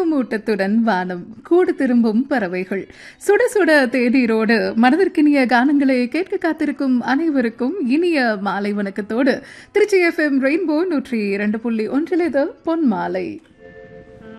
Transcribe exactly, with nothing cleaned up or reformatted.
மேகமூட்டத்துடன் வானம், கூடு திரும்பும் பறவைகள், சுட சுட தேநீரோடு மனதிற்கினிய கானங்களை கேட்க காத்திருக்கும் அனைவருக்கும் இனிய மாலை வணக்கத்தோடு திருச்சி எஃப்எம் ரெயின்போ நூற்றி இரண்டு புள்ளி ஒன்றில் இது பொன்மாலை.